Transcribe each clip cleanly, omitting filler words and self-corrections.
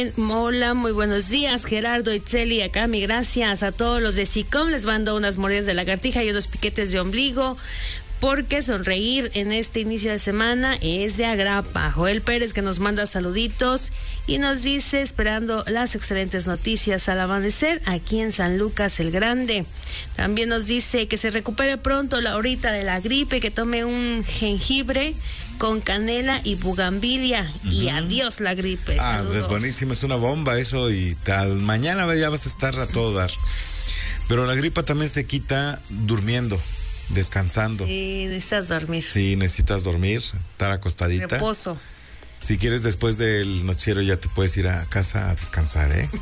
Hola, muy buenos días, Gerardo, Itzeli, acá mi gracias a todos los de SICOM. Les mando unas mordidas de lagartija y unos piquetes de ombligo, porque sonreír en este inicio de semana es de agrapa. Joel Pérez, que nos manda saluditos y nos dice, esperando las excelentes noticias al amanecer aquí en San Lucas el Grande. También nos dice que se recupere pronto Laurita de la gripe, que tome un jengibre con canela y bugambilia y adiós la gripe. Saludos. Es buenísimo, es una bomba eso, y tal mañana ya vas a estar a todo dar. Pero la gripa también se quita durmiendo, descansando. Sí, necesitas dormir. Sí, necesitas dormir, estar acostadita. Reposo. Si quieres, después del noticiero ya te puedes ir a casa a descansar, ¿eh?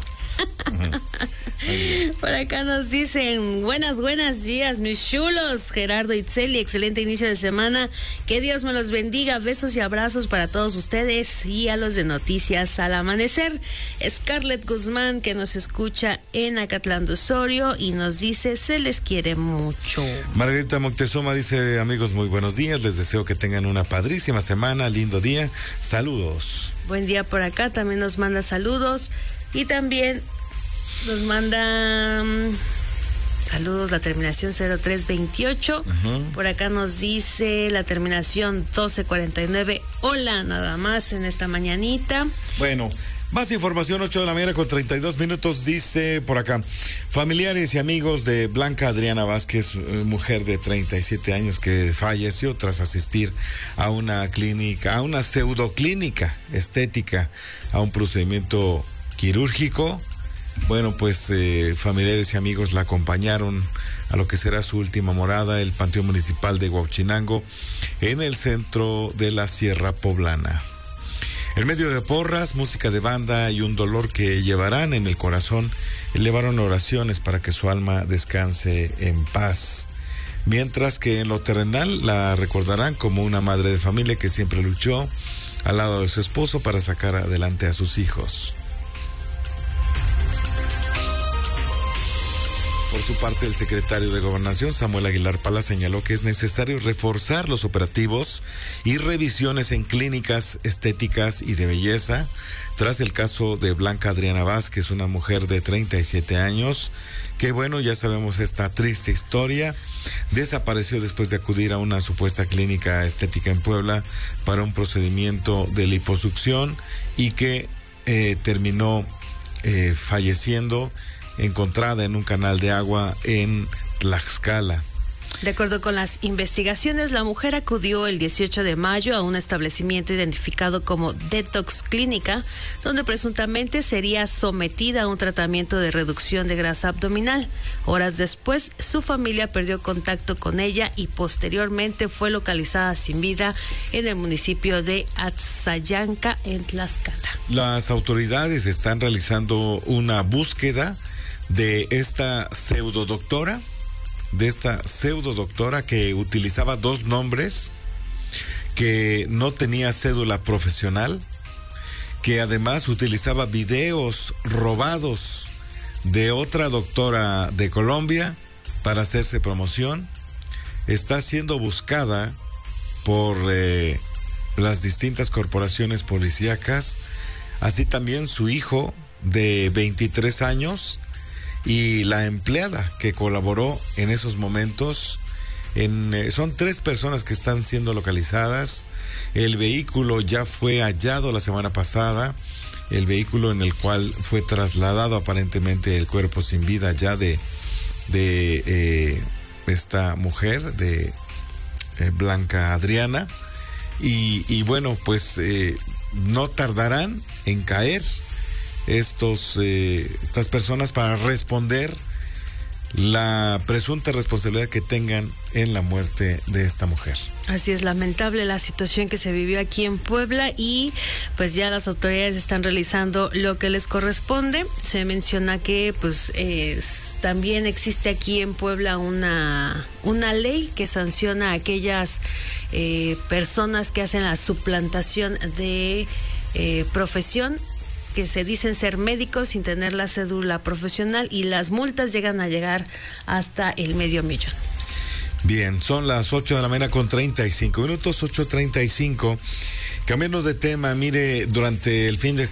Por acá nos dicen, buenos días, mis chulos, Gerardo, Itzeli, excelente inicio de semana, que Dios me los bendiga, besos y abrazos para todos ustedes y a los de Noticias al Amanecer. Scarlett Guzmán, que nos escucha en Acatlán de Osorio y nos dice, se les quiere mucho. Margarita Moctezuma dice, amigos, muy buenos días, les deseo que tengan una padrísima semana, lindo día, saludos. Buen día por acá, también nos manda saludos. Y también nos manda saludos la terminación 0328. Por acá nos dice la terminación 1249. Hola, nada más en esta mañanita. Bueno, más información, 8 de la mañana con 32 minutos, dice por acá. Familiares y amigos de Blanca Adriana Vázquez, mujer de 37 años que falleció tras asistir a una clínica, a una pseudoclínica estética, a un procedimiento quirúrgico. Bueno, pues familiares y amigos la acompañaron a lo que será su última morada, el Panteón Municipal de Huauchinango, en el centro de la Sierra Poblana. En medio de porras, música de banda y un dolor que llevarán en el corazón, elevaron oraciones para que su alma descanse en paz. Mientras que en lo terrenal la recordarán como una madre de familia que siempre luchó al lado de su esposo para sacar adelante a sus hijos. Por su parte, el secretario de Gobernación, Samuel Aguilar Pala, señaló que es necesario reforzar los operativos y revisiones en clínicas estéticas y de belleza, tras el caso de Blanca Adriana Vázquez, una mujer de 37 años, que bueno, ya sabemos esta triste historia, desapareció después de acudir a una supuesta clínica estética en Puebla para un procedimiento de liposucción y que terminó falleciendo, encontrada en un canal de agua en Tlaxcala. De acuerdo con las investigaciones, la mujer acudió el 18 de mayo a un establecimiento identificado como Detox Clínica, donde presuntamente sería sometida a un tratamiento de reducción de grasa abdominal. Horas después, su familia perdió contacto con ella y posteriormente fue localizada sin vida en el municipio de Atzayanca, en Tlaxcala. Las autoridades están realizando una búsqueda de esta pseudodoctora, que utilizaba dos nombres, que no tenía cédula profesional, que además utilizaba videos robados de otra doctora de Colombia para hacerse promoción. Está siendo buscada por las distintas corporaciones policíacas, así también su hijo de 23 años, y la empleada que colaboró en esos momentos. Son 3 personas que están siendo localizadas. El vehículo ya fue hallado la semana pasada, el vehículo en el cual fue trasladado aparentemente el cuerpo sin vida ya de esta mujer, de Blanca Adriana, y bueno, pues no tardarán en caer estas personas para responder la presunta responsabilidad que tengan en la muerte de esta mujer. Así es, lamentable la situación que se vivió aquí en Puebla y pues ya las autoridades están realizando lo que les corresponde. Se menciona que pues también existe aquí en Puebla una ley que sanciona a aquellas personas que hacen la suplantación de profesión, que se dicen ser médicos sin tener la cédula profesional, y las multas llegan a llegar hasta el $500,000. Bien, son las 8 de la mañana con 35 minutos, 8:35. Cambiando de tema, mire, durante el fin de